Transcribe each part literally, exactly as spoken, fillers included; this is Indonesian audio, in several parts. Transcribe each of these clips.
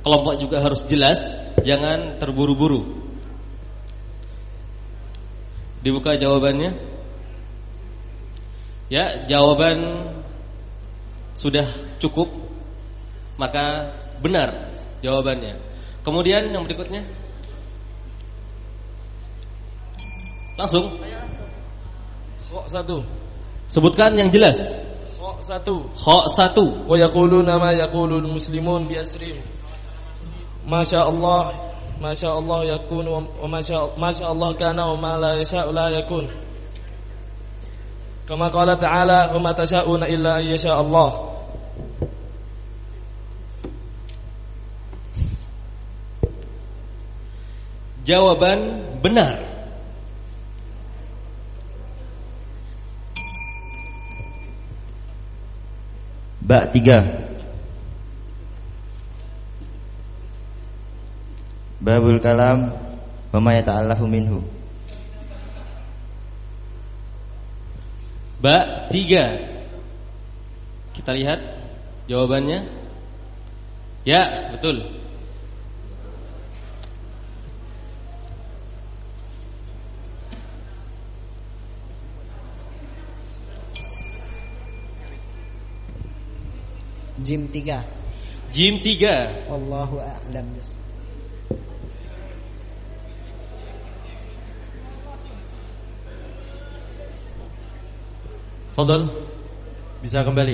kelompok juga harus jelas, jangan terburu-buru. Dibuka jawabannya. Ya, jawaban sudah cukup, maka benar jawabannya. Kemudian yang berikutnya, langsung. Kho satu. Sebutkan yang jelas. Kho satu. Kho satu. Wa yaquluna ma yaqulul muslimun bi asrin. Masya Allah, Masya Allah yakun wa masya Masya Allah kana wa ma la yasha'u la yakun. Kama qala ta'ala wa ma tasha'una illa an yasha Allah. Jawaban benar. Ba tiga. Babul kalam wa ma yata'allafu minhu. Ba tiga. Kita lihat jawabannya. Ya, betul. Jim tiga. Jim tiga. Wallahu a'lam. Fadhal, bisa kembali.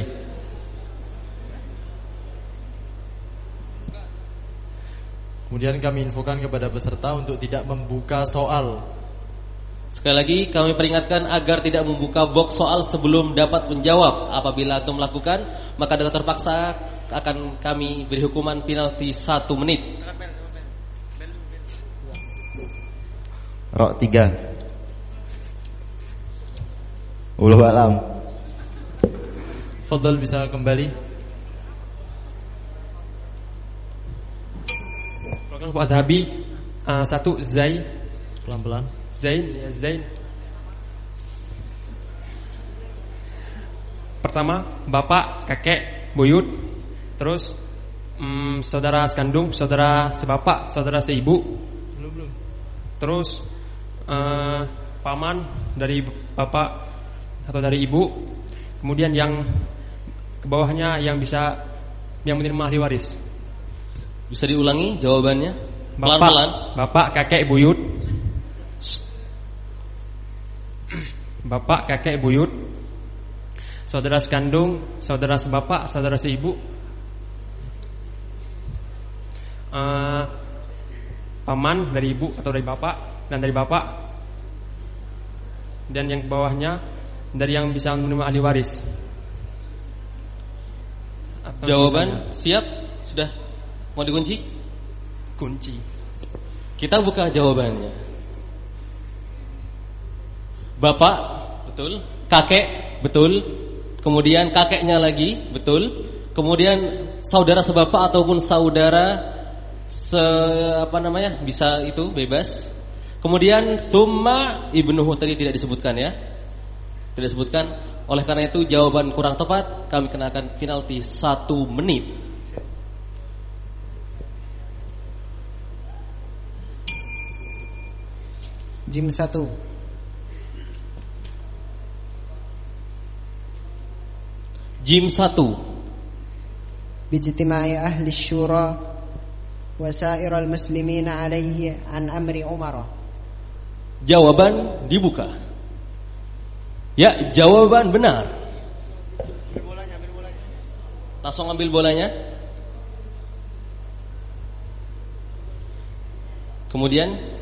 Kemudian kami infokan kepada peserta untuk tidak membuka soal. Sekali lagi kami peringatkan agar tidak membuka box soal sebelum dapat menjawab. Apabila itu melakukan, maka dengan terpaksa akan kami beri hukuman penalti satu menit. Rok tiga. Ulul alam. Fadhal, bisa kembali. Program Pak Adhabi uh, satu Zain. Pelan-pelan. Zain, ya Zain. Pertama, bapak, kakek, buyut. Terus um, saudara sekandung, saudara sebapak, saudara seibu. Belum, belum. Terus uh, paman dari bapak atau dari ibu. Kemudian yang ke bawahnya yang bisa yang menerima ahli waris. Bisa diulangi jawabannya? Bapak, Pelan-pelan. bapak, kakek, buyut. Bapak, kakek, buyut. Saudara sekandung, saudara sebapak, saudara seibu. Uh, paman dari ibu atau dari bapak dan dari bapak. Dan yang ke bawahnya dari yang bisa menerima ahli waris. Atau Jawaban misalnya, siap? Sudah mau dikunci? kunci. Kita buka jawabannya. Bapak, betul. Kakek, betul. Kemudian kakeknya lagi, betul. Kemudian saudara sebapak ataupun saudara se apa namanya? Bisa itu bebas. Kemudian thumma ibnuhu tadi tidak disebutkan ya. Tidak disebutkan. Oleh karena itu jawaban kurang tepat, kami kenakan penalti satu menit. Jim satu. Jim satu. Bijtima'i ahli syura wa sa'iral muslimina alaihi an amri Umar. Jawaban dibuka. Ya, jawaban benar. Langsung ambil bolanya. Kemudian